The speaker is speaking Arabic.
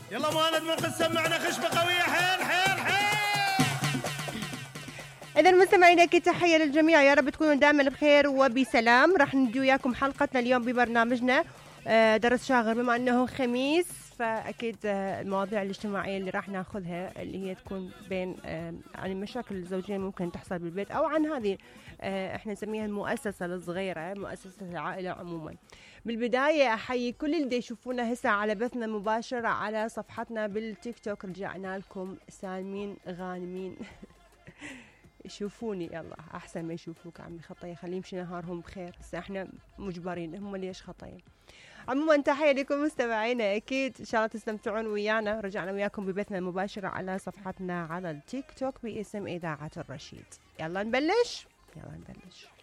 يلا مهند ممكن تسمعنا خشبة قوية حيل حيل حيل. إذا مستمعينا أكيد تحية للجميع، يا رب تكونوا دائما بخير وبسلام. راح ندي وياكم حلقتنا اليوم ببرنامجنا درس شاغر، بما أنه خميس فأكيد المواضيع الاجتماعية اللي راح ناخذها اللي هي تكون بين عن المشاكل الزوجية ممكن تحصل بالبيت، أو عن هذه احنا نسميها المؤسسة الصغيرة، مؤسسة العائلة عموما. بالبداية أحيي كل اللي يشوفونا هسه على بثنا مباشر على صفحتنا بالتيك توك، رجعنا لكم سالمين غانمين. يشوفوني يلا احسن ما يشوفوك عمي خطيه، خليه يمشي نهارهم بخير، هسه احنا مجبرين، هم ليش خطيه. عموما تحيه لكم مستمعينا، اكيد ان شاء الله تستمتعون ويانا. رجعنا وياكم ببثنا مباشر على صفحتنا على التيك توك باسم اذاعه الرشيد. يلا نبلش.